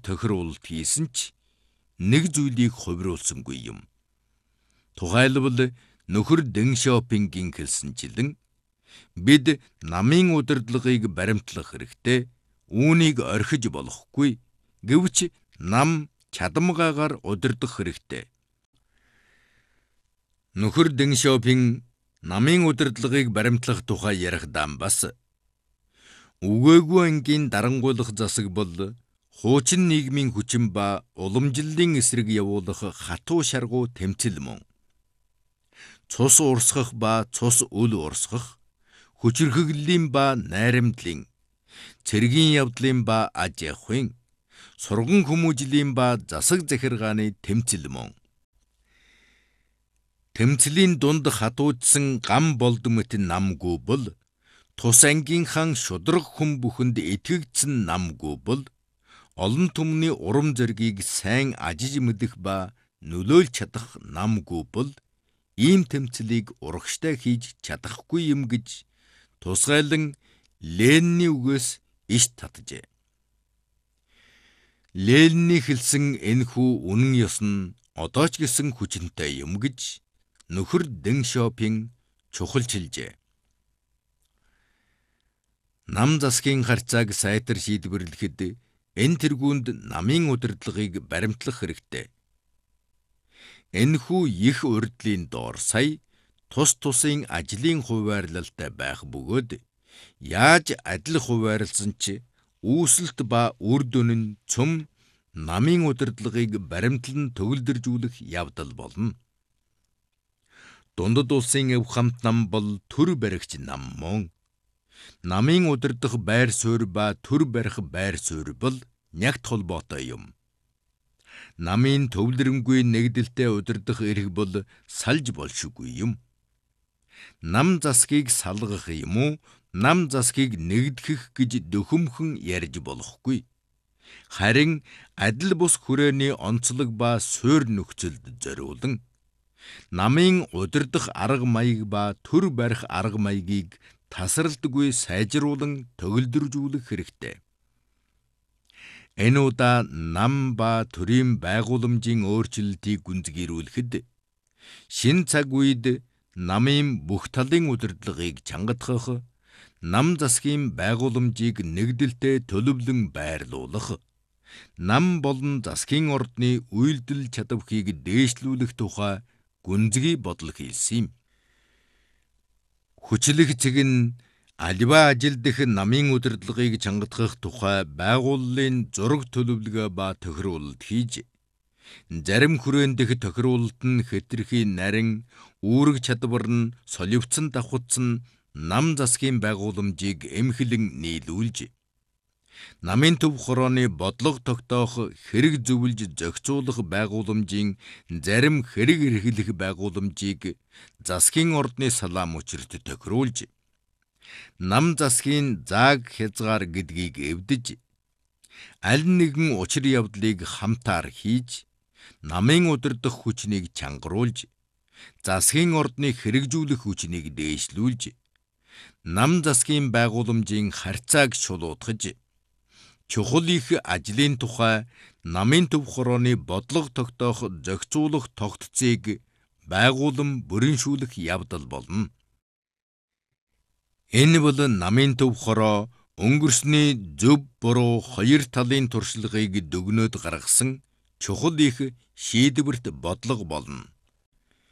тохируулалт хийсэн ч нэг зүйлийг хувируулсангүй юм. Тухайлбал нөхөр Дэн Шиопингийн хэлсэнчлэн бид намын удирдлагыг баримтлах хэрэгтэй, үүнийг орхиж болохгүй, гэвч нам чадамгаагаар удирдах хэрэгтэй. Нөхөр Дэн Шиопин намын удирдлагыг баримтлах тухай ярихдаа бас үгээгүй ангийн дарангуйлах засаг бол хуучин нийгмийн хүчин ба уламжлалын эсрэг явуулах хатуу шаргуу тэмцэл мөн. Цус урсгах ба цус үл урсгах, хүчирхэглийн ба найрамдлын, цэргийн явдлын ба аж ахуйн, сурган хүмүүжлийн ба засаг захиргааны тэмцэл мөн. Тэмцлийн дунд хатуужсан гам болдмот намгүй бол, тус ангийнхан шудраг хүн бүхэнд итгэгдсэн намгүй бол, олон түмний урам зоригийг сайн ажиж мэдэх ба нөлөөлж чадах намгүй бол, ийм тэмцлийг урагштай хийж чадахгүй юм гэж тусгайлан Ленины үгээс иш татжээ. Ленины хэлсэн энэхүү үнэн ёс нь одоо ч гэсэн хүчинтэй юм гэж нөхөр Дэн Шиопин чухалчилжээ. Нам засгийн харьцааг сайтар шийдвэрлэхэд энэ тэргуунд намын удирдлагыг баримтлах хэрэгтэй. Энэхүү их урьдлын доор сая тус тусын ажлын хуваарлалтай байх бөгөөд яаж адил хуваарлсан ч үүсэлт ба үр дүн нь цөм намын удирдлагыг баримтлан төгөлдржүүлэх явдал болно. Дундад улсын эв хамт нам бол төр баригч нам мөн. Намын удирдах байр суурь ба төр барих байр суурь бол нягт холбоотой юм. Намын төвлөрөнгүй нэгдэлтэй удирдах эрх бол салж болшгүй юм. Нам засгийг салгах юм уу, нам засгийг нэгдгэх гэж дөхөмхөн ярьж болохгүй. Харин адил бус хүрээний онцлог ба суурь нөхцөлд зориулан намын удирдах арга маяг ба төр барих арга маягийг тасралтгүй сайжруулан төгөлдржүүлэх хэрэгтэй. Энэ удаа нам ба төрийн байгууламжийн өөрчлөлтийг гүнзгийрүүлэхэд шин цаг үед намын бүх талын удирдлагыг чангатгах, нам засгийн байгууламжийг нэгдэлтэй төлөвлөн байрлуулах, нам болон засгийн ордны үйлдэл чадварыг дээшлүүлэх тухай гүнзгий бодол хийсэн юм. Хүчлэг цэг нь аливаа ажил дэх намын удирдлагыг чангатгах тухай байгууллын зураг төлөвлөгөө ба тохируулалт хийж, зарим хүрээнд дэх тохируулалт нь хэтэрхий нарийн үүрэг чадвар нь соливцсон давхацсан нам засгийн байгууламжийг эмхлэн нийлүүлж, намын төв хорооны бодлого тогтоох хэрэг зөвлөж зохицуулах байгууламжийн зарим хэрэг эрхлэх байгууламжийг засгийн ордны салаам учирт тохируулж, нам засгийн зааг хязгаар гэдгийг эвдэж, аль нэгэн учир явдлыг хамтаар хийж, намын удирдах хүчнийг чангаруулж, засгийн ордны хэрэгжүүлэх хүчнийг дээшлүүлж, нам засгийн байгууламжийн харьцааг шулуутгаж, чухал их ажлын тухай намын төв хорооны бодлого тогтоох зохицуулах тогтцыг байгуулан бүрэншүүлэх явдал болно. Энэ бол намын төв хороо өнгөрсний зөв буруу хоёр талын туршлагыг дүгнөөд гаргасан чухал их шийдвэрт бодлого болно.